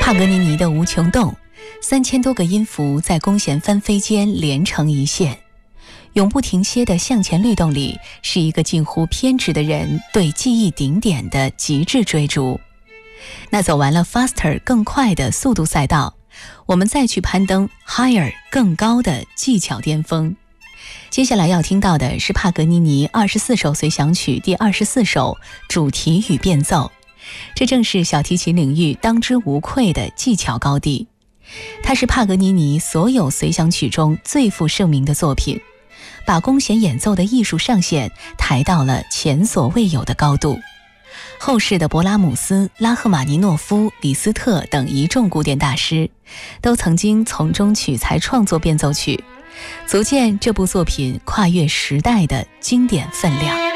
帕格尼尼的无穷动，3000多个音符在弓弦翻飞间连成一线，永不停歇的向前律动里，是一个近乎偏执的人对记忆顶点的极致追逐。那走完了 faster 更快的速度赛道，我们再去攀登 higher 更高的技巧巅峰。接下来要听到的是帕格尼尼24首随想曲第24首主题与变奏，这正是小提琴领域当之无愧的技巧高地。它是帕格尼尼所有随想曲中最负盛名的作品，把弓弦演奏的艺术上限抬到了前所未有的高度。后世的勃拉姆斯、拉赫玛尼诺夫、李斯特等一众古典大师都曾经从中取材创作变奏曲，足见这部作品跨越时代的经典分量。